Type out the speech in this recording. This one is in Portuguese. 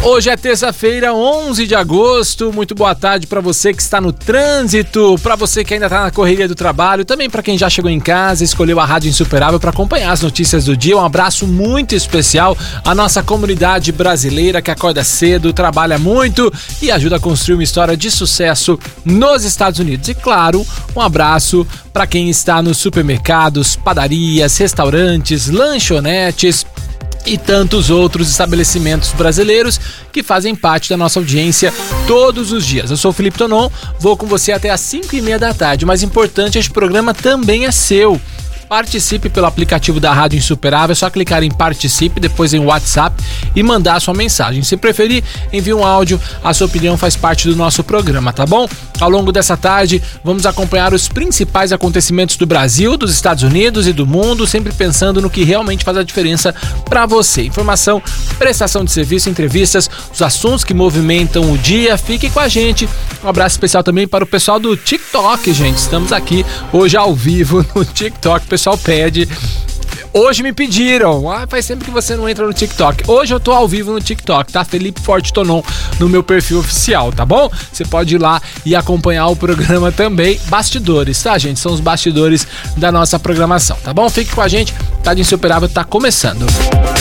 Hoje é terça-feira, 11 de agosto. Muito boa tarde para você que está no trânsito, para você que ainda está na correria do trabalho, também para quem já chegou em casa e escolheu a Rádio Insuperável para acompanhar as notícias do dia. Um abraço muito especial à nossa comunidade brasileira que acorda cedo, trabalha muito e ajuda a construir uma história de sucesso nos Estados Unidos. E claro, um abraço para quem está nos supermercados, padarias, restaurantes, lanchonetes e tantos outros estabelecimentos brasileiros que fazem parte da nossa audiência todos os dias. Eu sou o Felipe Tonon, vou com você até às 5h30 da tarde. O mais importante, este programa também é seu. Participe pelo aplicativo da Rádio Insuperável, é só clicar em Participe, depois em WhatsApp e mandar a sua mensagem. Se preferir, envie um áudio, a sua opinião faz parte do nosso programa, tá bom? Ao longo dessa tarde, vamos acompanhar os principais acontecimentos do Brasil, dos Estados Unidos e do mundo, sempre pensando no que realmente faz a diferença para você. Informação, prestação de serviço, entrevistas, os assuntos que movimentam o dia. Fique com a gente. Um abraço especial também para o pessoal do TikTok, gente. Estamos aqui hoje ao vivo no TikTok. O pessoal pede. Hoje me pediram. Faz tempo que você não entra no TikTok. Hoje eu tô ao vivo no TikTok, tá? Felipe Forte Tonon no meu perfil oficial, tá bom? Você pode ir lá e acompanhar o programa também. Bastidores, tá, gente? São os bastidores da nossa programação, tá bom? Fique com a gente. Rádio Insuperável tá começando.